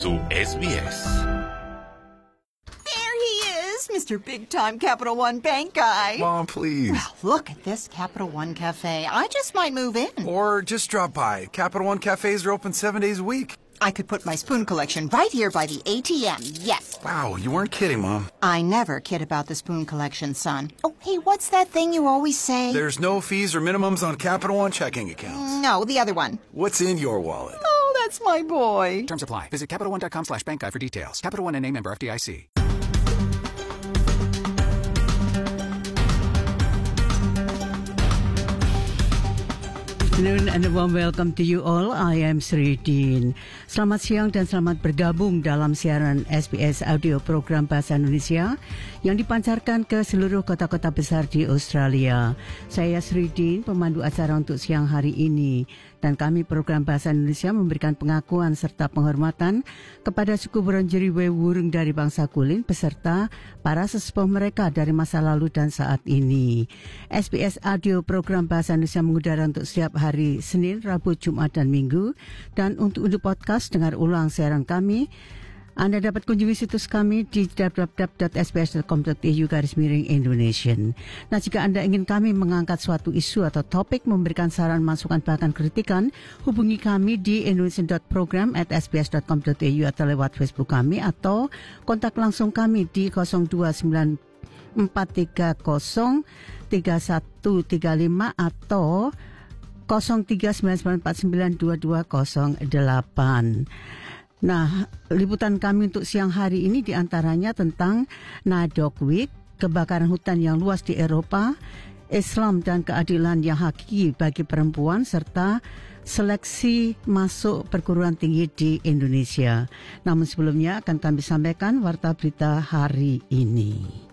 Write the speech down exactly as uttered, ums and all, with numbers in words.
su S B S. There he is, Mister Big Time Capital One Bank guy. Mom, please. Well, look at this Capital One Cafe. I just might move in. Or just drop by. Capital One cafes are open seven days a week. I could put my spoon collection right here by the A T M, yes. Wow, you weren't kidding, Mom. I never kid about the spoon collection, son. Oh, hey, what's that thing you always say? There's no fees or minimums on Capital One checking accounts. No, the other one. What's in your wallet? Oh, that's my boy. Terms apply. Visit CapitalOne.com slash bank guide for details. Capital One and a member F D I C. Afternoon and a warm welcome to you all. I am Sri Dean. Selamat siang dan selamat bergabung dalam siaran S B S Audio Program Bahasa Indonesia yang dipancarkan ke seluruh kota-kota besar di Australia. Saya Sri Dean, pemandu acara untuk siang hari ini. Dan kami program Bahasa Indonesia memberikan pengakuan serta penghormatan kepada suku Wurundjeri Wurrung dari bangsa Kulin beserta para sesepuh mereka dari masa lalu dan saat ini. S B S Audio Program Bahasa Indonesia mengudara untuk setiap hari Senin, Rabu, Jumat, dan Minggu. Dan untuk untuk podcast, dengar ulang siaran kami, Anda dapat kunjungi situs kami di w w w dot s b s dot com dot a u garis miring Indonesian. Nah, jika Anda ingin kami mengangkat suatu isu atau topik, memberikan saran, masukan, bahkan kritikan, hubungi kami di indonesian dot program at s b s dot com dot a u atau lewat Facebook kami, atau kontak langsung kami di nol dua sembilan empat tiga nol tiga satu tiga lima atau nol tiga sembilan sembilan empat sembilan dua dua nol delapan. Nah, liputan kami untuk siang hari ini diantaranya tentang Nadok Week, kebakaran hutan yang luas di Eropa, Islam dan keadilan yang hakiki bagi perempuan, serta seleksi masuk perguruan tinggi di Indonesia. Namun sebelumnya akan kami sampaikan warta berita hari ini.